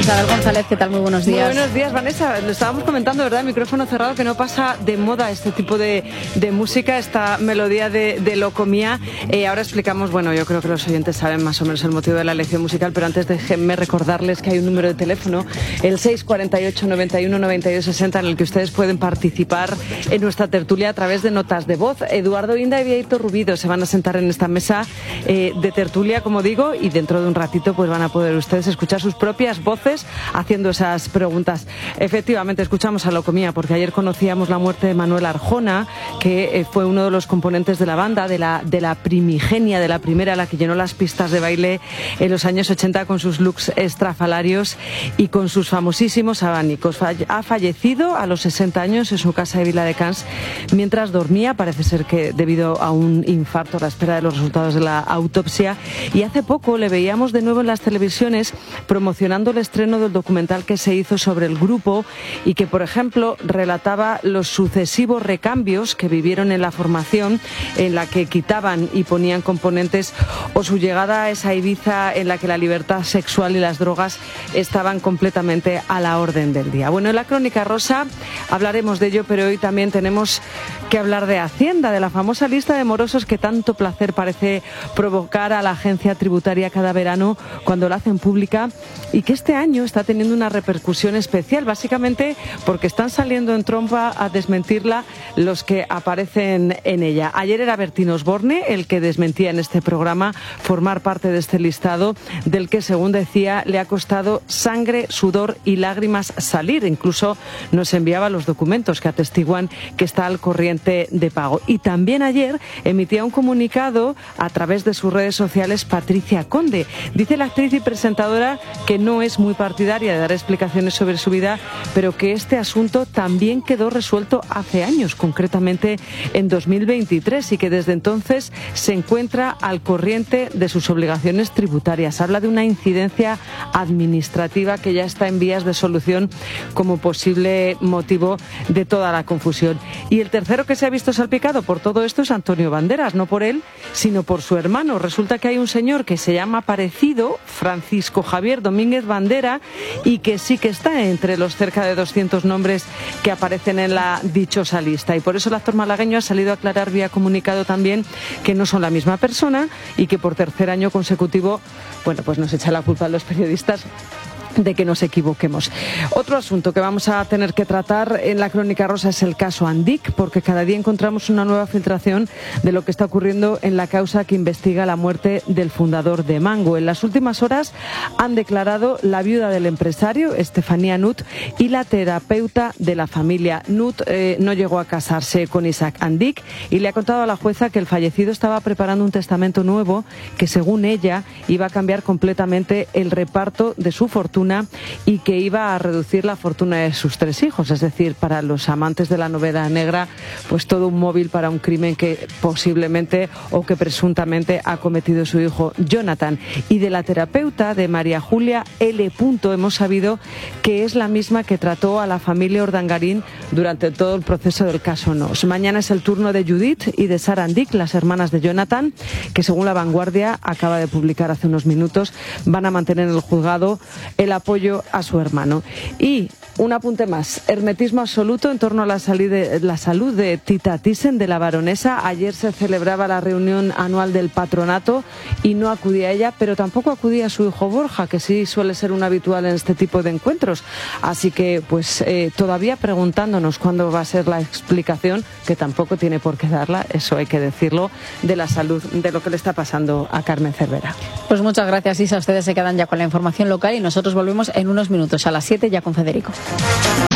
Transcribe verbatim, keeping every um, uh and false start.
Isabel González, ¿qué tal? Muy buenos días. Muy buenos días, Vanessa. Lo estábamos comentando, ¿verdad? Micrófono cerrado, que no pasa de moda este tipo de, de música, esta melodía de, de Locomía. Eh, ahora explicamos, bueno, yo creo que los oyentes saben más o menos el motivo de la elección musical, pero antes déjenme recordarles que hay un número de teléfono, el seis cuatro ocho, noventa y uno, noventa y dos, sesenta, en el que ustedes pueden participar en nuestra tertulia a través de notas de voz. Eduardo Inda y Víctor Rubido se van a sentar en esta mesa eh, de tertulia, como digo, y dentro de un ratito pues van a poder ustedes escuchar sus propias voces haciendo esas preguntas. Efectivamente, escuchamos a Locomía porque ayer conocíamos la muerte de Manuel Arjona, que eh, fue uno de los componentes de la banda, de la, de la primigenia, de la primera, la que llenó las pistas de baile en los años ochenta con sus looks estrafalarios y con sus famosísimos abanicos. Ha fallecido a los sesenta años en su casa de Viladecans mientras dormía, parece ser que debido a un infarto a la espera de los resultados de la autopsia, y hace poco le veíamos de nuevo en las televisiones promocionando el estreno del documental que se hizo sobre el grupo y que, por ejemplo, relataba los sucesivos recambios que vivieron en la formación, en la que quitaban y ponían componentes, o su llegada a esa Ibiza en la que la libertad sexual y las drogas estaban completamente a la orden del día. Bueno, en la Crónica Rosa hablaremos de ello, pero hoy también tenemos que hablar de Hacienda, de la famosa lista de morosos que tanto placer parece provocar a la agencia tributaria cada verano cuando la hacen pública, y que este año está teniendo una repercusión especial, básicamente porque están saliendo en trompa a desmentirla los que aparecen en ella. Ayer era Bertín Osborne el que desmentía en este programa formar parte de este listado, del que, según decía, le ha costado sangre, sudor y lágrimas salir. Incluso nos enviaba los documentos que atestiguan que está al corriente de pago. Y también ayer emitía un comunicado a través de sus redes sociales Patricia Conde. Dice la actriz y presentadora que no es muy partidaria de dar explicaciones sobre su vida, pero que este asunto también quedó resuelto hace años, concretamente en dos mil veintitrés, y que desde entonces se encuentra al corriente de sus obligaciones tributarias. Habla de una incidencia administrativa que ya está en vías de solución como posible motivo de toda la confusión. Y el tercero que se ha visto salpicado por todo esto es Antonio Banderas, no por él, sino por su hermano. Resulta que hay un señor que se llama parecido, Francisco Javier Domínguez Bandera, y que sí que está entre los cerca de doscientos nombres que aparecen en la dichosa lista. Y por eso el actor malagueño ha salido a aclarar vía comunicado también que no son la misma persona y que por tercer año consecutivo, bueno, pues nos echa la culpa a los periodistas de que nos equivoquemos. Otro asunto que vamos a tener que tratar en la Crónica Rosa es el caso Andic, porque cada día encontramos una nueva filtración de lo que está ocurriendo en la causa que investiga la muerte del fundador de Mango. En las últimas horas han declarado la viuda del empresario, Estefanía Nut, y la terapeuta de la familia. Nut eh, no llegó a casarse con Isaac Andic y le ha contado a la jueza que el fallecido estaba preparando un testamento nuevo que, según ella, iba a cambiar completamente el reparto de su fortuna y que iba a reducir la fortuna de sus tres hijos. Es decir, para los amantes de la novela negra, pues todo un móvil para un crimen que posiblemente o que presuntamente ha cometido su hijo Jonathan. Y de la terapeuta, de María Julia L. hemos sabido que es la misma que trató a la familia Urdangarín durante todo el proceso del caso Nos. Mañana es el turno de Judith y de Sara Andic, las hermanas de Jonathan, que, según La Vanguardia acaba de publicar hace unos minutos, van a mantener en el juzgado el apoyo a su hermano. Y un apunte más, hermetismo absoluto en torno a la, de, la salud de Tita Thyssen, de la baronesa. Ayer se celebraba la reunión anual del patronato y no acudía ella, pero tampoco acudía su hijo Borja, que sí suele ser un habitual en este tipo de encuentros. Así que, pues, eh, todavía preguntándonos cuándo va a ser la explicación, que tampoco tiene por qué darla, eso hay que decirlo, de la salud, de lo que le está pasando a Carmen Cervera. Pues muchas gracias, Isa. Ustedes se quedan ya con la información local y nosotros volvemos en unos minutos a las siete ya con Federico.